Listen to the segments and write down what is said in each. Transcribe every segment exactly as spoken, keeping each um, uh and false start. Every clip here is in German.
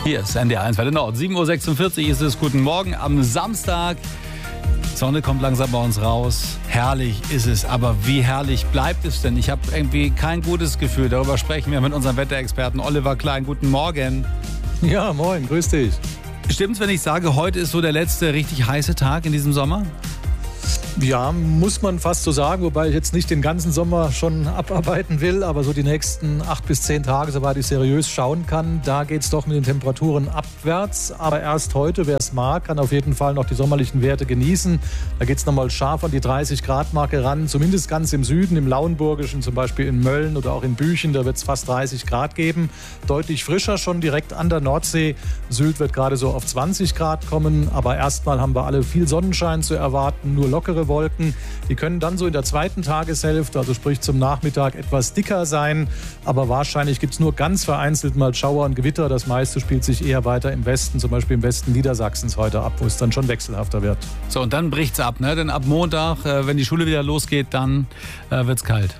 Hier ist N D R eins Welle Nord. sieben Uhr sechsundvierzig ist es. Guten Morgen am Samstag. Sonne kommt langsam bei uns raus. Herrlich ist es, aber wie herrlich bleibt es denn? Ich habe irgendwie kein gutes Gefühl. Darüber sprechen wir mit unserem Wetterexperten Oliver Klein. Guten Morgen. Ja, moin, grüß dich. Stimmt's, wenn ich sage, heute ist so der letzte richtig heiße Tag in diesem Sommer? Ja, muss man fast so sagen, wobei ich jetzt nicht den ganzen Sommer schon abarbeiten will, aber so die nächsten acht bis zehn Tage, soweit ich seriös schauen kann, da geht es doch mit den Temperaturen abwärts. Aber erst heute, wer es mag, kann auf jeden Fall noch die sommerlichen Werte genießen. Da geht es nochmal scharf an die dreißig Grad Marke ran, zumindest ganz im Süden, im Lauenburgischen, zum Beispiel in Mölln oder auch in Büchen, da wird es fast dreißig Grad geben. Deutlich frischer schon direkt an der Nordsee. Sylt wird gerade so auf zwanzig Grad kommen, aber erstmal haben wir alle viel Sonnenschein zu erwarten, nur lockere Wolken. Die können dann so in der zweiten Tageshälfte, also sprich zum Nachmittag, etwas dicker sein. Aber wahrscheinlich gibt es nur ganz vereinzelt mal Schauer und Gewitter. Das meiste spielt sich eher weiter im Westen, zum Beispiel im Westen Niedersachsens heute ab, wo es dann schon wechselhafter wird. So, und dann bricht's ab, ne? Denn ab Montag, äh, wenn die Schule wieder losgeht, dann äh, wird's kalt.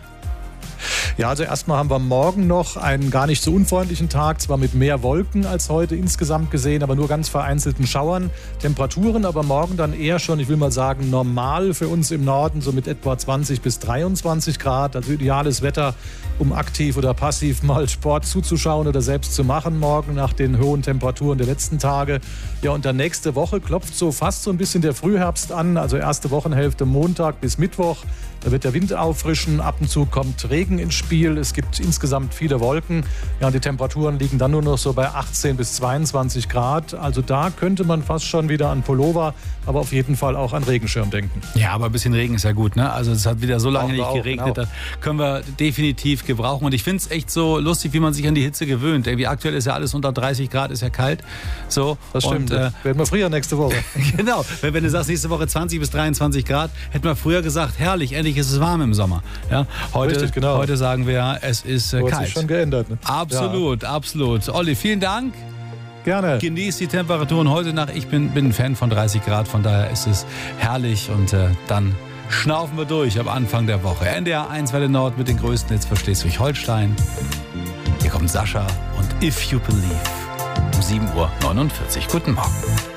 Ja, also erstmal haben wir morgen noch einen gar nicht so unfreundlichen Tag, zwar mit mehr Wolken als heute insgesamt gesehen, aber nur ganz vereinzelten Schauern. Temperaturen aber morgen dann eher schon, ich will mal sagen, normal für uns im Norden, so mit etwa zwanzig bis dreiundzwanzig Grad. Also ideales Wetter, um aktiv oder passiv mal Sport zuzuschauen oder selbst zu machen morgen nach den hohen Temperaturen der letzten Tage. Ja, und dann nächste Woche klopft so fast so ein bisschen der Frühherbst an, also erste Wochenhälfte Montag bis Mittwoch. Da wird der Wind auffrischen, ab und zu kommt Regen ins Spiel. Es gibt insgesamt viele Wolken. Ja, und die Temperaturen liegen dann nur noch so bei achtzehn bis zweiundzwanzig Grad. Also da könnte man fast schon wieder an Pullover, aber auf jeden Fall auch an Regenschirm denken. Ja, aber ein bisschen Regen ist ja gut, ne? Also es hat wieder so lange nicht auch, geregnet. genau. Da können wir definitiv gebrauchen. Und ich finde es echt so lustig, wie man sich an die Hitze gewöhnt. Irgendwie aktuell ist ja alles unter dreißig Grad, ist ja kalt. So, das stimmt. Und, äh, werden wir früher nächste Woche. Genau. Wenn, wenn du sagst, nächste Woche zwanzig bis dreiundzwanzig Grad, hätten wir früher gesagt, herrlich, endlich ist es warm im Sommer. Ja, heute, Richtig, genau. heute sagen wir, es ist äh, so kalt. Hat sich schon geändert. Ne? Absolut, ja. absolut. Olli, vielen Dank. Gerne. Genießt die Temperaturen heute nach. Ich bin, bin ein Fan von dreißig Grad, von daher ist es herrlich. Und äh, dann schnaufen wir durch am Anfang der Woche. N D R eins Welle Nord mit den größten Hits für Schleswig-Holstein. Hier kommt Sascha und If You Believe um sieben Uhr neunundvierzig. Guten Morgen.